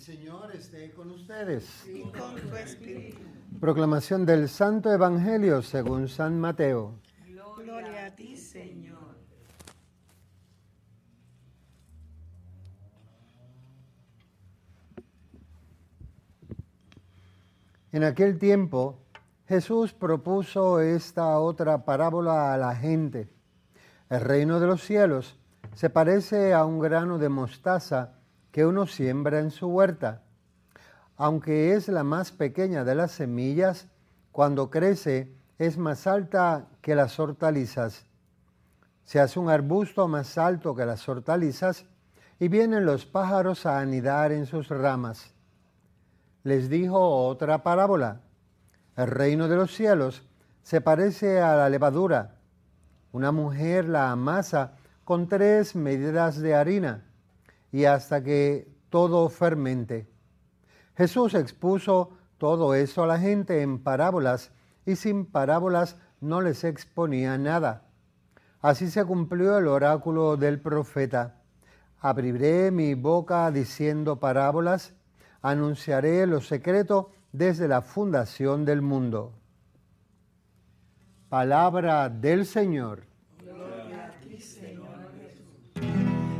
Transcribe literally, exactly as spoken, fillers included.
Señor esté con ustedes. Y con tu espíritu. Proclamación del Santo Evangelio según San Mateo. Gloria a ti, Señor. En aquel tiempo, Jesús propuso esta otra parábola a la gente. El reino de los cielos se parece a un grano de mostaza que uno siembra en su huerta. Aunque es la más pequeña de las semillas, cuando crece es más alta que las hortalizas. Se hace un arbusto más alto que las hortalizas y vienen los pájaros a anidar en sus ramas. Les dijo otra parábola. El reino de los cielos se parece a la levadura. Una mujer la amasa con tres medidas de harina y hasta que todo fermente. Jesús expuso todo eso a la gente en parábolas y sin parábolas no les exponía nada. Así se cumplió el oráculo del profeta. Abriré mi boca diciendo parábolas, anunciaré lo secreto desde la fundación del mundo. Palabra del Señor.